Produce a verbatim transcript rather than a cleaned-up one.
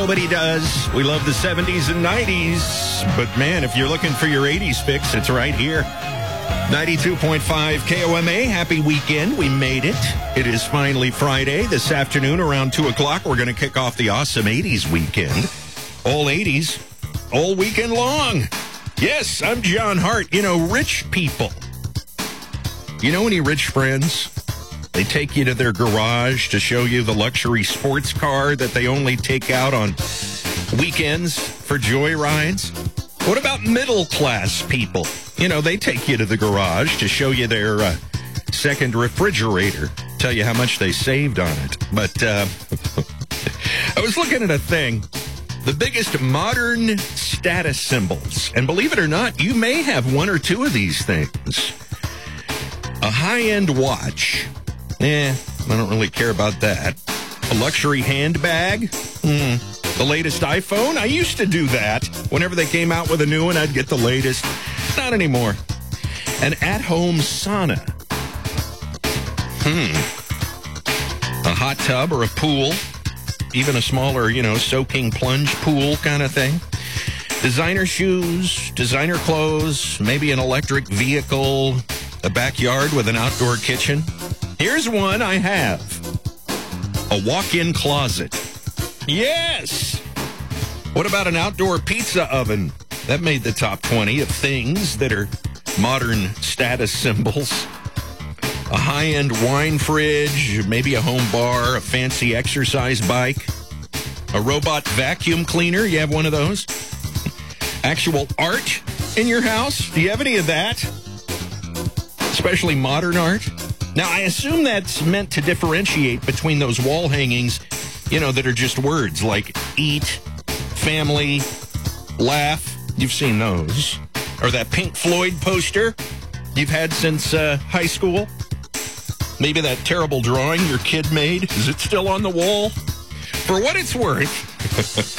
Nobody does. We love the seventies and nineties. But, man, if you're looking for your eighties fix, it's right here. ninety-two point five K O M A. Happy weekend. We made it. It is finally Friday. This afternoon around two o'clock, we're going to kick off the awesome eighties weekend. All eighties, all weekend long. Yes, I'm John Hart. You know, rich people. You know any rich friends? They take you to their garage to show you the luxury sports car that they only take out on weekends for joy rides. What about middle class people? You know, they take you to the garage to show you their uh, second refrigerator, tell you how much they saved on it. But uh, I was looking at a thing, the biggest modern status symbols. And believe it or not, you may have one or two of these things. A high-end watch. Eh, I don't really care about that. A luxury handbag? Hmm. The latest iPhone? I used to do that. Whenever they came out with a new one, I'd get the latest. Not anymore. An at-home sauna. Hmm. A hot tub or a pool. Even a smaller, you know, soaking plunge pool kind of thing. Designer shoes, designer clothes, maybe an electric vehicle, a backyard with an outdoor kitchen. Here's one I have. A walk-in closet. Yes! What about an outdoor pizza oven? That made the top twenty of things that are modern status symbols. A high-end wine fridge, maybe a home bar, a fancy exercise bike. A robot vacuum cleaner. You have one of those? Actual art in your house? Do you have any of that? Especially modern art? Now, I assume that's meant to differentiate between those wall hangings, you know, that are just words like eat, family, laugh. You've seen those. Or that Pink Floyd poster you've had since uh, high school. Maybe that terrible drawing your kid made. Is it still on the wall? For what it's worth,